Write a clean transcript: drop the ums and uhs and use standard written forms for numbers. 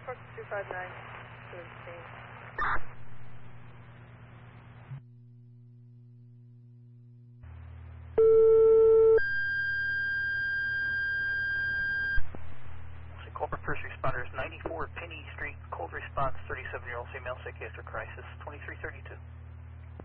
Fox 259, 17. Corporate first responders, 94 Penny Street, cold response, 37-year-old female psychiatric crisis, 2332.